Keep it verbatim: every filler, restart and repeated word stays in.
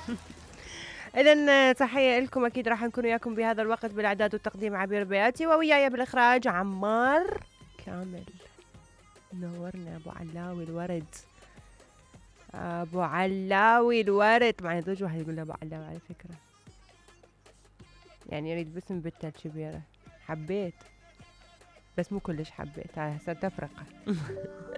إذن تحية لكم، أكيد راح نكون وياكم بهذا الوقت بالإعداد والتقديم عبير بياتي، ووياي بالإخراج عمار كامل. نورنا أبو علاوي الورد، أبو علاوي الورد. مع زوج واحد يقول له أبو علاوي على فكرة، يعني يريد باسم بنته الكبيرة. حبيت بس مو كلش حبيت، هاي هسه تفرقة.